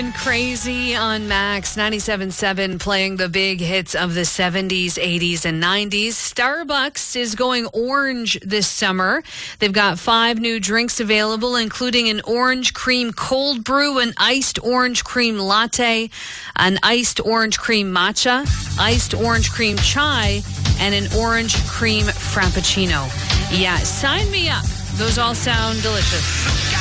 Crazy on Max 97.7, playing the big hits of the 70s, 80s, and 90s. Starbucks is going orange this summer. They've got 5 new drinks available, including an orange cream cold brew, an iced orange cream latte, an iced orange cream matcha, iced orange cream chai, and an orange cream frappuccino. Yeah, sign me up. Those all sound delicious.